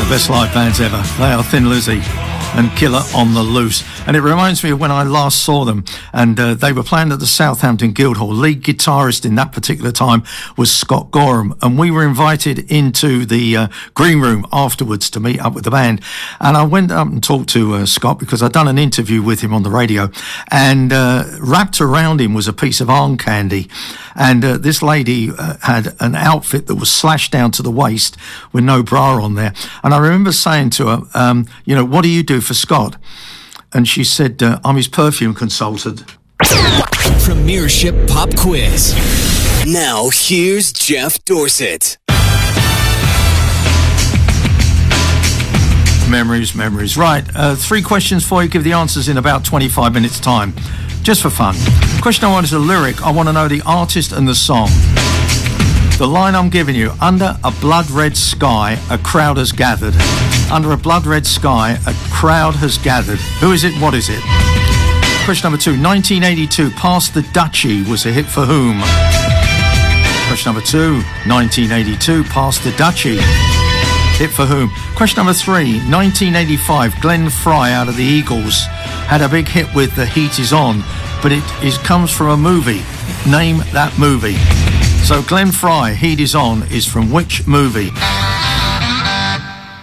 the best live bands ever. They are Thin Lizzy and Killer on the Loose. And it reminds me of when I last saw them, and they were playing at the Southampton Guildhall. Lead guitarist in that particular time was Scott Gorham, and we were invited into the green room afterwards to meet up with the band. And I went up and talked to Scott because I'd done an interview with him on the radio, and wrapped around him was a piece of arm candy. And this lady had an outfit that was slashed down to the waist with no bra on there. And I remember saying to her, what do you do for Scott? And she said, I'm his perfume consultant. Premiership Pop Quiz. Now, here's Jeff Dorset. Memories. Right, 3 questions for you. Give the answers in about 25 minutes' time. Just for fun. Question 1 is a lyric. I want to know the artist and the song. The line I'm giving you: under a blood red sky, a crowd has gathered. Under a blood red sky, a crowd has gathered. Who is it? What is it? Question number 2. 1982, Pass the Dutchie was a hit for whom? Question number 2. 1982, Pass the Dutchie. Hit for whom? Question number 3. 1985, Glenn Frey out of the Eagles had a big hit with The Heat Is On, but it comes from a movie. Name that movie. So Glenn Frey, Heat Is On, is from which movie?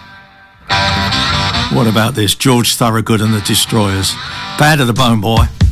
What about this? George Thorogood and the Destroyers. Bad to the bone, boy.